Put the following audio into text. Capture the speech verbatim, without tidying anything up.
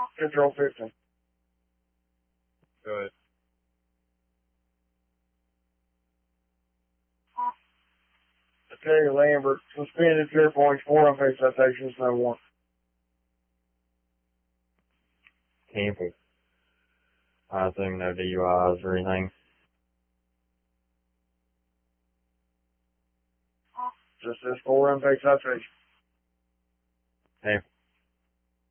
Control fifteen. Good. Okay, Lambert, suspended clear points, four unpaid citations, no warrant. Campbell. I assume no D U Is or anything. Just this four unpaid citations. Campbell.